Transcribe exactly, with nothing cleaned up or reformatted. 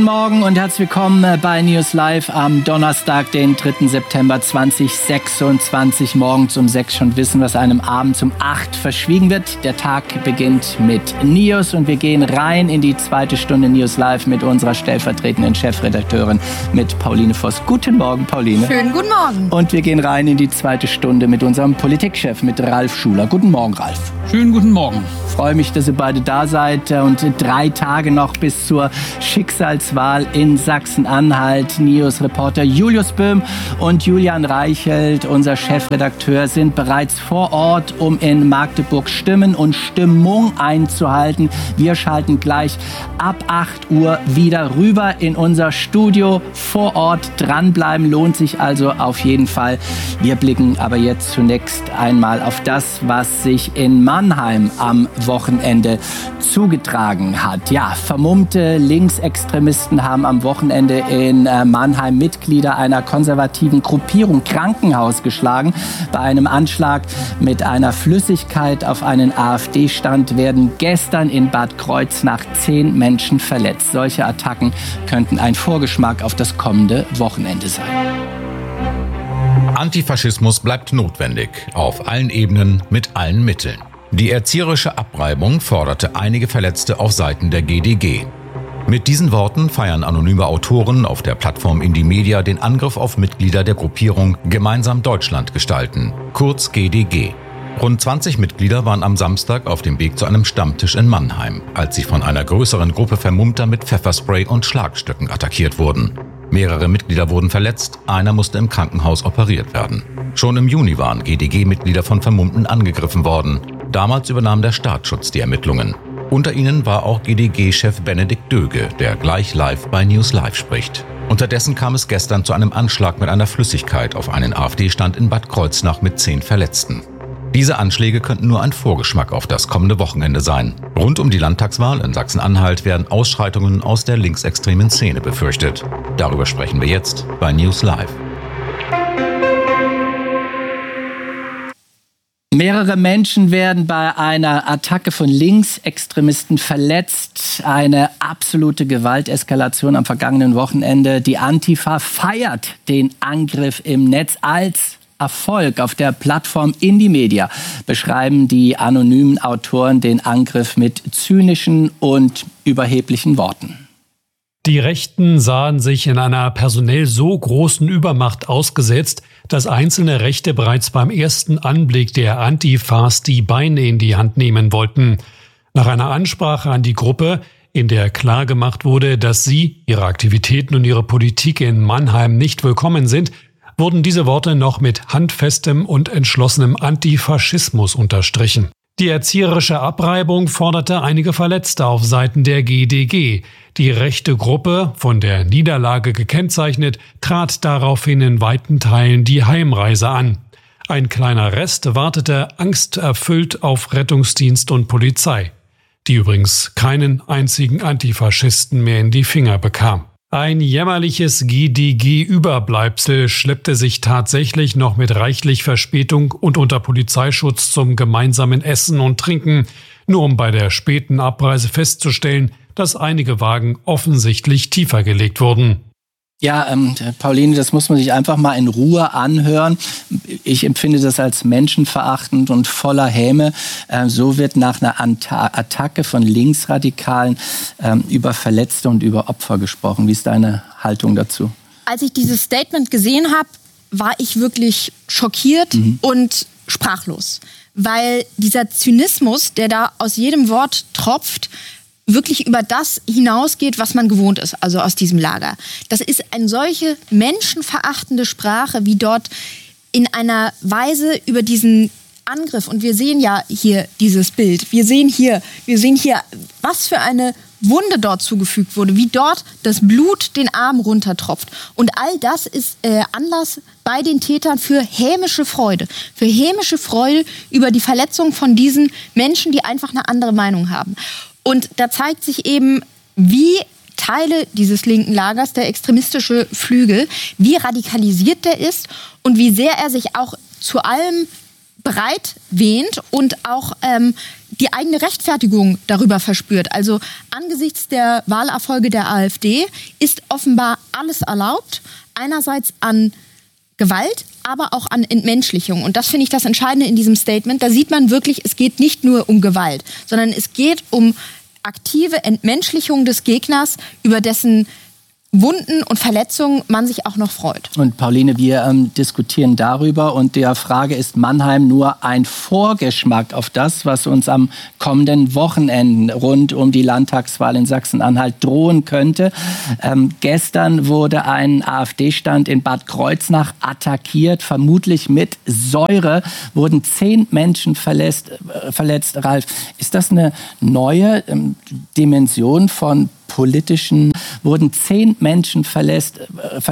Morgen und herzlich willkommen bei News Live am Donnerstag, den dritten September zweitausendsechsundzwanzig. Morgens um sechs schon wissen, was einem abends um acht verschwiegen wird. Der Tag beginnt mit News und wir gehen rein in die zweite Stunde News Live mit unserer stellvertretenden Chefredakteurin, mit Pauline Voss. Guten Morgen, Pauline. Schönen guten Morgen. Und wir gehen rein in die zweite Stunde mit unserem Politikchef, mit Ralf Schuler. Guten Morgen, Ralf. Schönen guten Morgen. Ich freue mich, dass ihr beide da seid und drei Tage noch bis zur Schicksalswahl in Sachsen-Anhalt. News-Reporter Julius Böhm und Julian Reichelt, unser Chefredakteur, sind bereits vor Ort, um in Magdeburg Stimmen und Stimmung einzuhalten. Wir schalten gleich ab acht Uhr wieder rüber in unser Studio vor Ort. Dranbleiben lohnt sich also auf jeden Fall. Wir blicken aber jetzt zunächst einmal auf das, was sich in Mannheim am Wochenende zugetragen hat. Ja, vermummte Linksextremisten haben am Wochenende in Mannheim Mitglieder einer konservativen Gruppierung Krankenhaus geschlagen. Bei einem Anschlag mit einer Flüssigkeit auf einen AfD-Stand werden gestern in Bad Kreuznach zehn Menschen verletzt. Solche Attacken könnten ein Vorgeschmack auf das kommende Wochenende sein. Antifaschismus bleibt notwendig, auf allen Ebenen, mit allen Mitteln. Die erzieherische Abreibung forderte einige Verletzte auf Seiten der G D G. Mit diesen Worten feiern anonyme Autoren auf der Plattform Indymedia den Angriff auf Mitglieder der Gruppierung Gemeinsam Deutschland gestalten, kurz G D G. Rund zwanzig Mitglieder waren am Samstag auf dem Weg zu einem Stammtisch in Mannheim, als sie von einer größeren Gruppe Vermummter mit Pfefferspray und Schlagstöcken attackiert wurden. Mehrere Mitglieder wurden verletzt, einer musste im Krankenhaus operiert werden. Schon im Juni waren G D G-Mitglieder von Vermummten angegriffen worden. Damals übernahm der Staatsschutz die Ermittlungen. Unter ihnen war auch G D G-Chef Benedikt Döge, der gleich live bei News Live spricht. Unterdessen kam es gestern zu einem Anschlag mit einer Flüssigkeit auf einen AfD-Stand in Bad Kreuznach mit zehn Verletzten. Diese Anschläge könnten nur ein Vorgeschmack auf das kommende Wochenende sein. Rund um die Landtagswahl in Sachsen-Anhalt werden Ausschreitungen aus der linksextremen Szene befürchtet. Darüber sprechen wir jetzt bei News Live. Mehrere Menschen werden bei einer Attacke von Linksextremisten verletzt. Eine absolute Gewalteskalation am vergangenen Wochenende. Die Antifa feiert den Angriff im Netz als Erfolg. Auf der Plattform Indymedia beschreiben die anonymen Autoren den Angriff mit zynischen und überheblichen Worten. Die Rechten sahen sich in einer personell so großen Übermacht ausgesetzt, dass einzelne Rechte bereits beim ersten Anblick der Antifas die Beine in die Hand nehmen wollten. Nach einer Ansprache an die Gruppe, in der klargemacht wurde, dass sie, ihre Aktivitäten und ihre Politik in Mannheim nicht willkommen sind, wurden diese Worte noch mit handfestem und entschlossenem Antifaschismus unterstrichen. Die erzieherische Abreibung forderte einige Verletzte auf Seiten der G D G. Die rechte Gruppe, von der Niederlage gekennzeichnet, trat daraufhin in weiten Teilen die Heimreise an. Ein kleiner Rest wartete angsterfüllt auf Rettungsdienst und Polizei, die übrigens keinen einzigen Antifaschisten mehr in die Finger bekam. Ein jämmerliches G D G-Überbleibsel schleppte sich tatsächlich noch mit reichlich Verspätung und unter Polizeischutz zum gemeinsamen Essen und Trinken, nur um bei der späten Abreise festzustellen, dass einige Wagen offensichtlich tiefer gelegt wurden. Ja, ähm, Pauline, das muss man sich einfach mal in Ruhe anhören. Ich empfinde das als menschenverachtend und voller Häme. Ähm, so wird nach einer Anta- Attacke von Linksradikalen ähm, über Verletzte und über Opfer gesprochen. Wie ist deine Haltung dazu? Als ich dieses Statement gesehen habe, war ich wirklich schockiert mhm. und sprachlos. Weil dieser Zynismus, der da aus jedem Wort tropft, wirklich über das hinausgeht, was man gewohnt ist, also aus diesem Lager. Das ist eine solche menschenverachtende Sprache, wie dort in einer Weise über diesen Angriff, und wir sehen ja hier dieses Bild, wir sehen hier, wir sehen hier, was für eine Wunde dort zugefügt wurde, wie dort das Blut den Arm runtertropft. Und all das ist äh, Anlass bei den Tätern für hämische Freude. Für hämische Freude über die Verletzung von diesen Menschen, die einfach eine andere Meinung haben. Und da zeigt sich eben, wie Teile dieses linken Lagers, der extremistische Flügel, wie radikalisiert der ist und wie sehr er sich auch zu allem bereit wähnt und auch ähm, die eigene Rechtfertigung darüber verspürt. Also angesichts der Wahlerfolge der AfD ist offenbar alles erlaubt. Einerseits an Gewalt, aber auch an Entmenschlichung. Und das finde ich das Entscheidende in diesem Statement. Da sieht man wirklich, es geht nicht nur um Gewalt, sondern es geht um aktive Entmenschlichung des Gegners, über dessen Wunden und Verletzungen man sich auch noch freut. Und Pauline, wir ähm, diskutieren darüber und der Frage, ist Mannheim nur ein Vorgeschmack auf das, was uns am kommenden Wochenende rund um die Landtagswahl in Sachsen-Anhalt drohen könnte. Ähm, gestern wurde ein AfD-Stand in Bad Kreuznach attackiert, vermutlich mit Säure, wurden zehn Menschen verletzt. Äh, verletzt. Ralf, ist das eine neue ähm, Dimension von politischen, wurden zehn Menschen verletzt, äh,